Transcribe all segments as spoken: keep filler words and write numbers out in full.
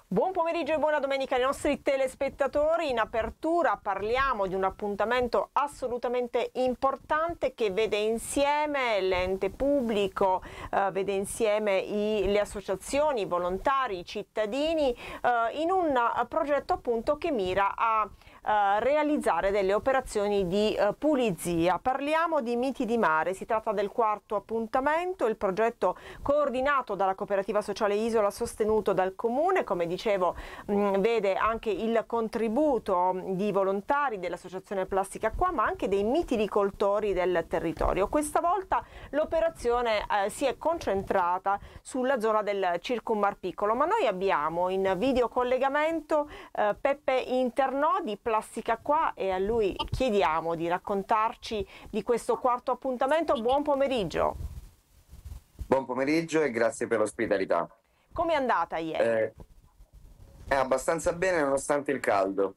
Buon pomeriggio e buona domenica ai nostri telespettatori. In apertura parliamo di un appuntamento assolutamente importante che vede insieme l'ente pubblico, eh, vede insieme i, le associazioni, i volontari, i cittadini eh, in un uh, progetto appunto che mira a Uh, realizzare delle operazioni di uh, pulizia. Parliamo di Miti di Mare, si tratta del quarto appuntamento, il progetto coordinato dalla cooperativa sociale Isola, sostenuto dal comune, come dicevo mh, vede anche il contributo di volontari dell'associazione Plastica Qua, ma anche dei mitilicoltori del territorio. Questa volta l'operazione eh, si è concentrata sulla zona del Circum Piccolo, ma noi abbiamo in videocollegamento eh, Peppe Internò di Plastica Qua e a lui chiediamo di raccontarci di questo quarto appuntamento. Buon pomeriggio. Buon pomeriggio e grazie per l'ospitalità. Come è andata ieri? Eh, è abbastanza bene nonostante il caldo.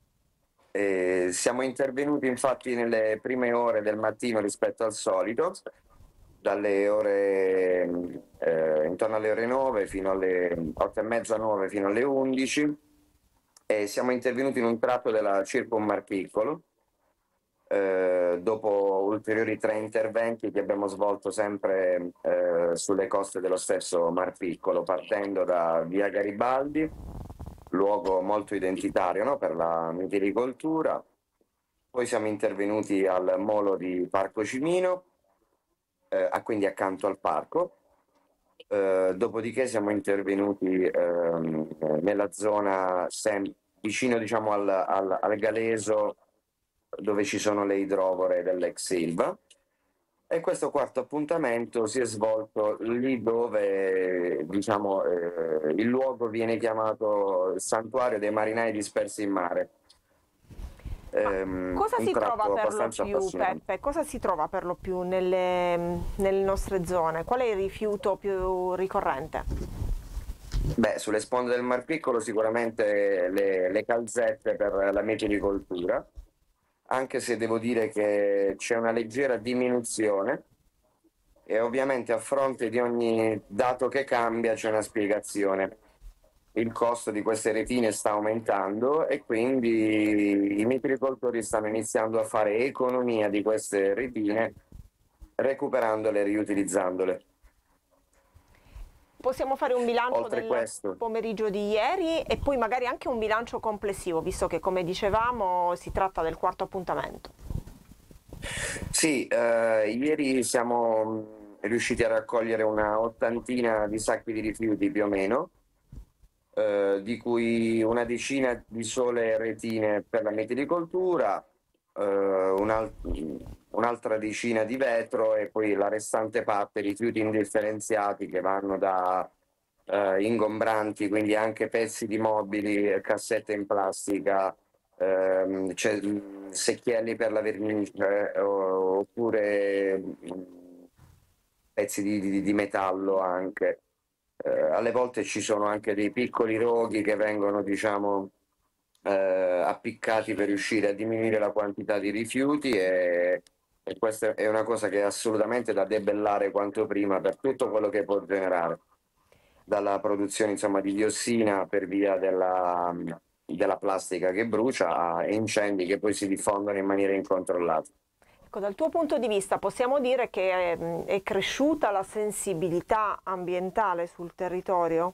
Eh, siamo intervenuti infatti nelle prime ore del mattino rispetto al solito, dalle ore eh, intorno alle ore nove fino alle otto e mezza, nove fino alle undici. E siamo intervenuti in un tratto della Circum Piccolo, eh, dopo ulteriori tre interventi che abbiamo svolto sempre eh, sulle coste dello stesso Mar Piccolo, partendo da via Garibaldi, luogo molto identitario, no, per la mitilicoltura. Poi siamo intervenuti al molo di Parco Cimino, eh, quindi accanto al parco. Uh, dopodiché siamo intervenuti uh, nella zona sem- vicino diciamo al, al, al Galeso, dove ci sono le idrovore dell'ex Ilva, e questo quarto appuntamento si è svolto lì dove diciamo eh, il luogo viene chiamato il Santuario dei Marinai Dispersi in Mare. Ma cosa si trova per lo più, Peppe? Cosa si trova per lo più nelle, nelle nostre zone? Qual è il rifiuto più ricorrente? Beh, sulle sponde del Mar Piccolo sicuramente le, le calzette per la mitilicoltura, anche se devo dire che c'è una leggera diminuzione e ovviamente a fronte di ogni dato che cambia c'è una spiegazione. Il costo di queste retine sta aumentando e quindi i mitilicoltori stanno iniziando a fare economia di queste retine, recuperandole e riutilizzandole. Possiamo fare un bilancio Oltre del questo, pomeriggio di ieri e poi magari anche un bilancio complessivo, visto che, come dicevamo, si tratta del quarto appuntamento. Sì, eh, ieri siamo riusciti a raccogliere una ottantina di sacchi di rifiuti più o meno, Uh, di cui una decina di sole retine per la mitilicoltura, uh, un'al- un'altra decina di vetro e poi la restante parte rifiuti indifferenziati che vanno da uh, ingombranti, quindi anche pezzi di mobili, cassette in plastica, uh, secchielli per la vernice, uh, oppure um, pezzi di, di, di metallo anche. Eh, alle volte ci sono anche dei piccoli roghi che vengono, diciamo, eh, appiccati per riuscire a diminuire la quantità di rifiuti e, e questa è una cosa che è assolutamente da debellare quanto prima per tutto quello che può generare, dalla produzione insomma di diossina per via della, della plastica che brucia a incendi che poi si diffondono in maniera incontrollata. Dal tuo punto di vista possiamo dire che è, è cresciuta la sensibilità ambientale sul territorio?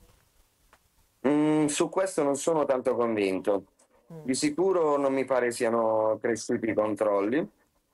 Mm, su questo non sono tanto convinto. Mm. Di sicuro non mi pare siano cresciuti i controlli.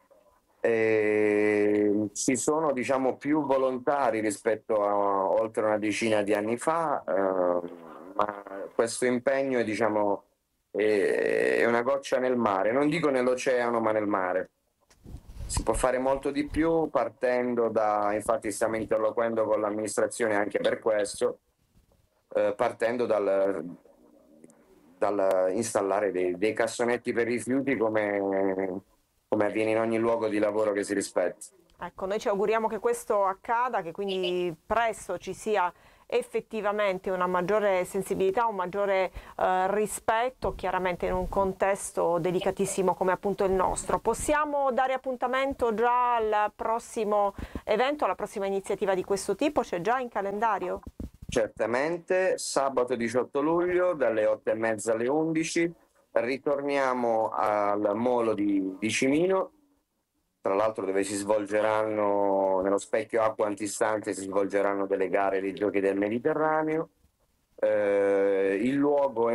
E ci sono diciamo più volontari rispetto a oltre una decina di anni fa, eh, ma questo impegno è, diciamo, è, è una goccia nel mare, non dico nell'oceano ma nel mare. Si può fare molto di più partendo da, infatti stiamo interloquendo con l'amministrazione anche per questo, eh, partendo dal, dal installare dei, dei cassonetti per rifiuti come, come avviene in ogni luogo di lavoro che si rispetti. Ecco, noi ci auguriamo che questo accada, che quindi presto ci sia effettivamente una maggiore sensibilità, un maggiore eh, rispetto, chiaramente in un contesto delicatissimo come appunto il nostro. Possiamo dare appuntamento già al prossimo evento, alla prossima iniziativa di questo tipo? C'è già in calendario? Certamente, sabato diciotto luglio dalle otto e mezza alle undici ritorniamo al molo di, di Cimino, tra l'altro dove si svolgeranno, nello specchio acqua antistante, si svolgeranno delle gare dei Giochi del Mediterraneo. Eh, il luogo è